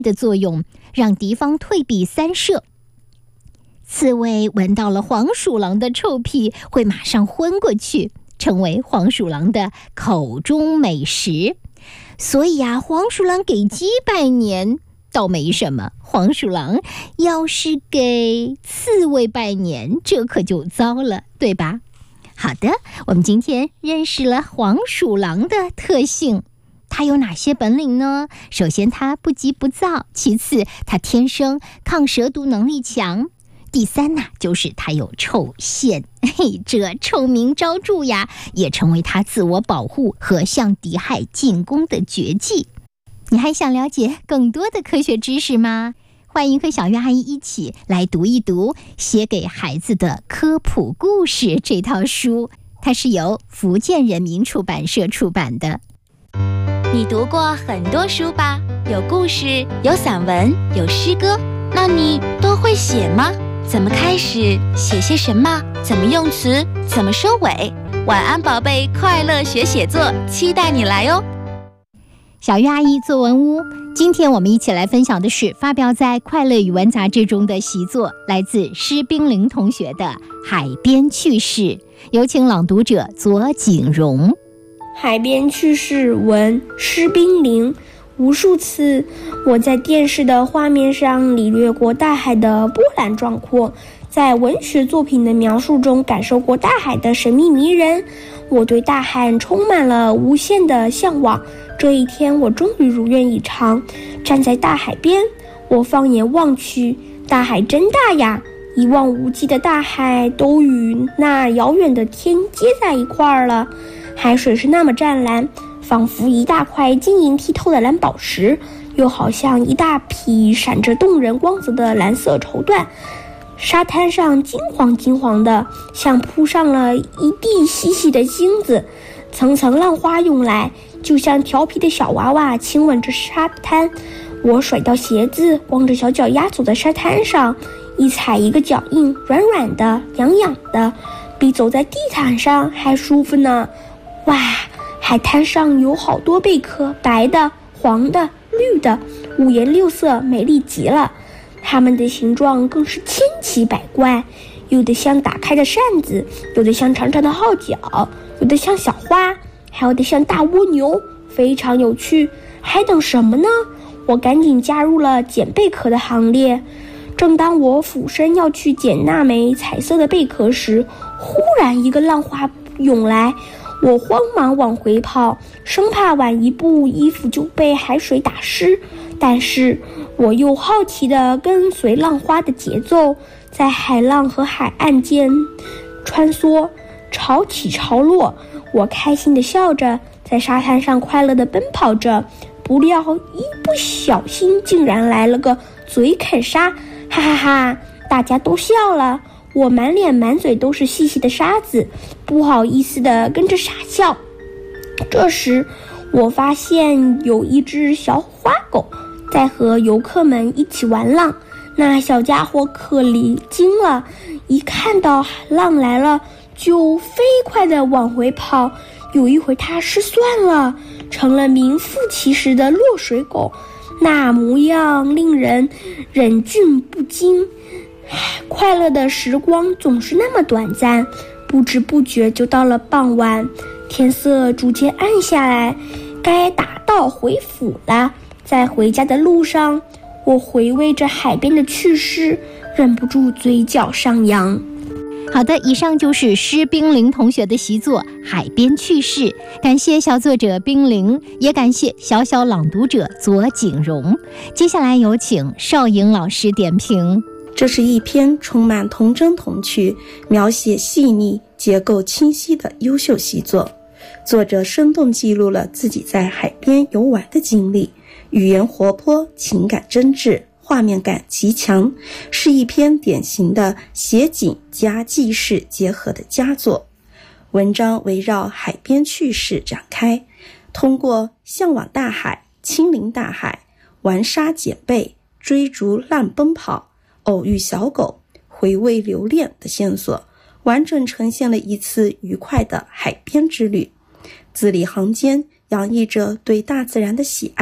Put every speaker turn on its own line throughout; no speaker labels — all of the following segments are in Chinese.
的作用，让敌方退避三舍。刺猬闻到了黄鼠狼的臭屁，会马上昏过去，成为黄鼠狼的口中美食。所以黄鼠狼给鸡拜年倒没什么，黄鼠狼要是给刺猬拜年，这可就糟了，对吧？好的，我们今天认识了黄鼠狼的特性。它有哪些本领呢？首先，它不急不躁；其次，它天生抗蛇毒能力强；第三呢，就是它有臭腺，这臭名昭著呀，也成为它自我保护和向敌害进攻的绝技。你还想了解更多的科学知识吗？欢迎和小月阿姨一起来读一读写给孩子的科普故事这套书，它是由福建人民出版社出版的。
你读过很多书吧？有故事，有散文，有诗歌，那你都会写吗？怎么开始？写些什么？怎么用词？怎么收尾？晚安宝贝，快乐学写作，期待你来哦！
小月阿姨作文屋，今天我们一起来分享的是发表在《快乐语文》杂志中的习作，来自施冰凌同学的《海边趣事》，有请朗读者左景荣。
海边趣事文施冰凌。无数次我在电视的画面上领略过大海的波澜壮阔，在文学作品的描述中感受过大海的神秘迷人。我对大海充满了无限的向往。这一天我终于如愿以偿，站在大海边，我放眼望去，大海真大呀，一望无际的大海都与那遥远的天接在一块儿了。海水是那么湛蓝，仿佛一大块晶莹剔透的蓝宝石，又好像一大匹闪着动人光泽的蓝色绸缎。沙滩上金黄金黄的，像铺上了一地细细的金子，层层浪花涌来，就像调皮的小娃娃亲吻着沙滩。我甩掉鞋子，光着小脚丫走在沙滩上，一踩一个脚印，软软的，痒痒的，比走在地毯上还舒服呢。哇，海滩上有好多贝壳，白的、黄的、绿的，五颜六色，美丽极了。它们的形状更是千奇百怪，有的像打开的扇子，有的像长长的号角，有的像小花，还有的像大蜗牛，非常有趣。还等什么呢？我赶紧加入了捡贝壳的行列。正当我俯身要去捡那枚彩色的贝壳时，忽然一个浪花涌来，我慌忙往回跑，生怕晚一步衣服就被海水打湿。但是我又好奇地跟随浪花的节奏，在海浪和海岸间穿梭，潮起潮落。我开心地笑着，在沙滩上快乐地奔跑着，不料一不小心竟然来了个嘴啃沙，哈哈哈！大家都笑了。我满脸满嘴都是细细的沙子，不好意思地跟着傻笑。这时我发现有一只小花狗在和游客们一起玩浪，那小家伙可离惊了，一看到浪来了就飞快地往回跑。有一回它失算了，成了名副其实的落水狗，那模样令人忍俊不禁。快乐的时光总是那么短暂，不知不觉就到了傍晚，天色逐渐暗下来，该打道回府了。在回家的路上，我回味着海边的趣事，忍不住嘴角上扬。
好的，以上就是施冰凌同学的习作《海边趣事》，感谢小作者冰凌，也感谢小小朗读者左景荣。接下来有请邵颖老师点评。
这是一篇充满童真童趣、描写细腻、结构清晰的优秀习作。作者生动记录了自己在海边游玩的经历，语言活泼，情感真挚，画面感极强，是一篇典型的写景加记事结合的佳作。文章围绕海边趣事展开，通过向往大海、亲临大海、玩沙捡贝、追逐浪奔跑、偶遇小狗、回味留恋的线索，完整呈现了一次愉快的海边之旅。字里行间洋溢着对大自然的喜爱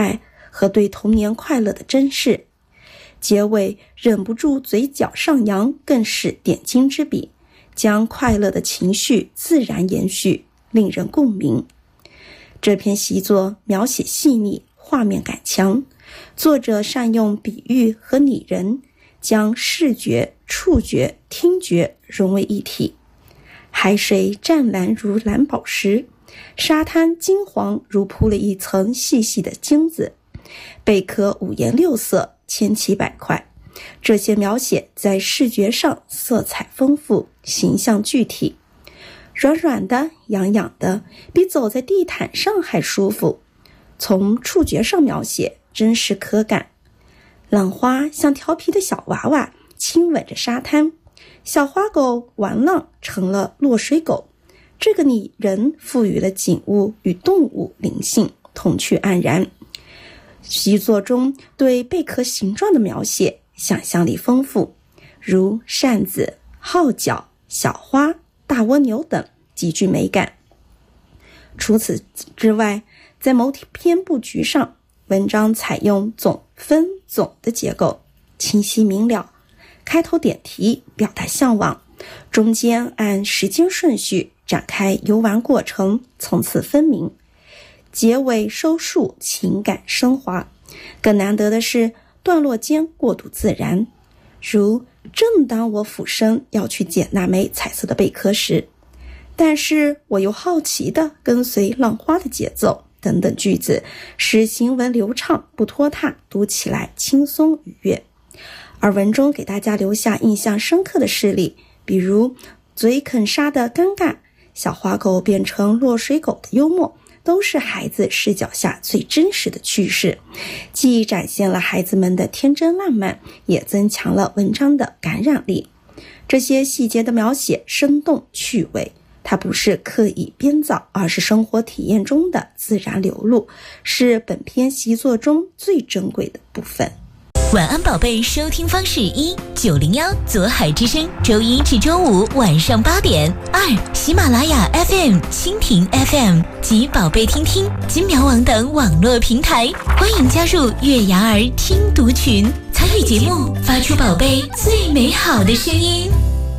和对童年快乐的珍视。结尾忍不住嘴角上扬，更是点睛之笔，将快乐的情绪自然延续，令人共鸣。这篇习作描写细腻，画面感强，作者善用比喻和拟人，将视觉、触觉、听觉融为一体。海水湛蓝如蓝宝石，沙滩金黄如铺了一层细细的金子，贝壳五颜六色，千奇百怪。这些描写在视觉上色彩丰富，形象具体，软软的，痒痒的，比走在地毯上还舒服。从触觉上描写，真实可感。浪花像调皮的小娃娃，亲吻着沙滩，小花狗玩浪成了落水狗。这个拟人赋予了景物与动物灵性，童趣盎然。习作中对贝壳形状的描写想象力丰富，如扇子、号角、小花、大蜗牛等，极具美感。除此之外，在谋篇布局上，文章采用总分总的结构，清晰明了。开头点题，表达向往，中间按时间顺序展开游玩过程，层次分明，结尾收束，情感升华。更难得的是段落间过渡自然，如正当我俯身要去捡那枚彩色的贝壳时，但是我又好奇地跟随浪花的节奏，等等句子，使行文流畅不拖沓，读起来轻松愉悦。而文中给大家留下印象深刻的事例，比如嘴啃沙的尴尬，小花狗变成落水狗的幽默，都是孩子视角下最真实的趣事，既展现了孩子们的天真烂漫，也增强了文章的感染力。这些细节的描写生动趣味，它不是刻意编造，而是生活体验中的自然流露，是本篇习作中最珍贵的部分。
晚安宝贝收听方式：1 901左海之声，周一至周五晚上8点；2喜马拉雅 FM、蜻蜓 FM 及宝贝听听、金苗网等网络平台。欢迎加入月牙儿听读群，参与节目，发出宝贝最美好的声音。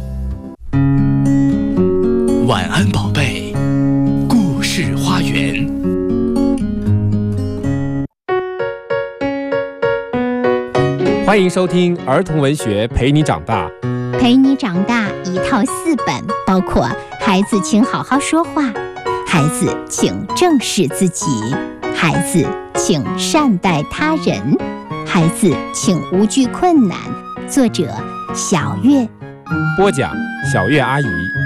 晚安宝贝，故事花园。
欢迎收听儿童文学陪你长大。
陪你长大一套4本，包括孩子请好好说话，孩子请正视自己，孩子请善待他人，孩子请无惧困难。作者小月，
播讲小月阿姨。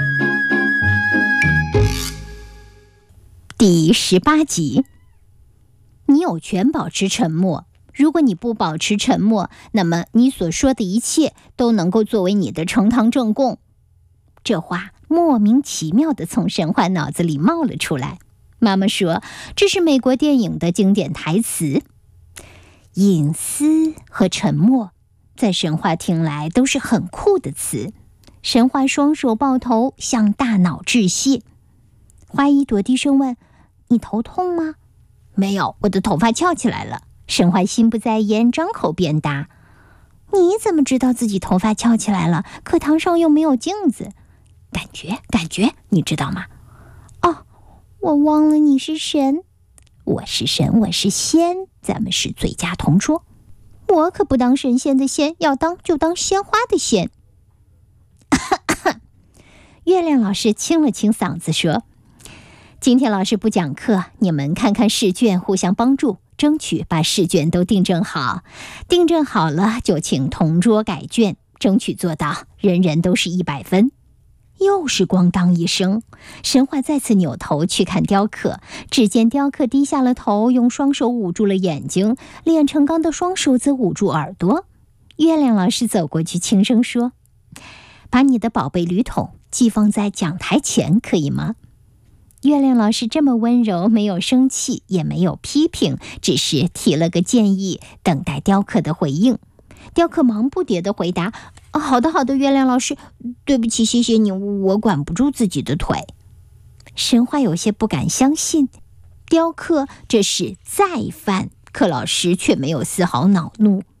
第18集，你有权保持沉默。如果你不保持沉默，那么你所说的一切都能够作为你的呈堂证供。这话莫名其妙地从神话脑子里冒了出来。妈妈说，这是美国电影的经典台词。隐私和沉默，在神话听来都是很酷的词。神话双手抱头，向大脑致谢。花一朵低声问：“你头痛吗？”“没有，我的头发翘起来了。”神话心不在焉，张口便答：“你怎么知道自己头发翘起来了？课堂上又没有镜子。感觉，你知道吗？”“哦，我忘了你是神。”“我是神，我是仙，咱们是最佳同桌。我可不当神仙的仙，要当就当鲜花的仙。”月亮老师清了清嗓子说：“今天老师不讲课，你们看看试卷，互相帮助，争取把试卷都订正好。订正好了就请同桌改卷，争取做到人人都是100分。”又是咣当一声，神话再次扭头去看雕刻，只见雕刻低下了头，用双手捂住了眼睛，炼成钢的双手则捂住耳朵。月亮老师走过去轻声说：“把你的宝贝铝筒寄放在讲台前，可以吗？”月亮老师这么温柔，没有生气，也没有批评，只是提了个建议，等待雕刻的回应。雕刻忙不迭地回答：“好的，月亮老师，对不起，谢谢你，我管不住自己的腿。”神话有些不敢相信，雕刻这是再犯可老师却没有丝毫恼怒。